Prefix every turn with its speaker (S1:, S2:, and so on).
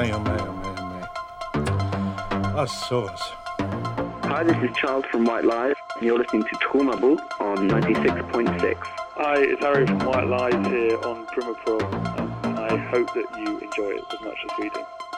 S1: me, oh me, oh me, oh me. I sauce.
S2: Hi, this is Charles from White Lies, and you're listening to Tourmable on 96.6.
S3: Hi, it's Harry from White Lies here on Primapro, and I hope that you enjoy it as much as we do.